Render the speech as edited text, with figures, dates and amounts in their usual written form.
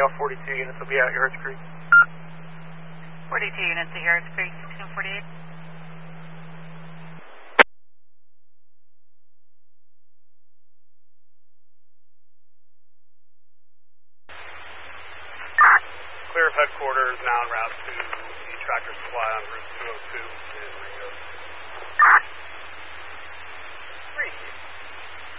42 units will be out here at Creek. 42 units at Yards Creek, 1648. Clear of headquarters, now en route to the Tractor Supply on Route 202 in Ringo.